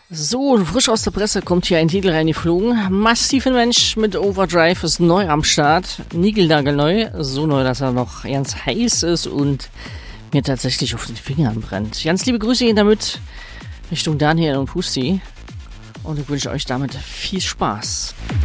So, frisch aus der Presse kommt hier ein Titel reingeflogen. Massiven Mensch mit Overdrive ist neu am Start. Niegelnagelneu. So neu, dass er noch ganz heiß ist und mir tatsächlich auf den Fingern brennt. Ganz liebe Grüße gehen damit Richtung Daniel und Pusti. Und ich wünsche euch damit viel Spaß.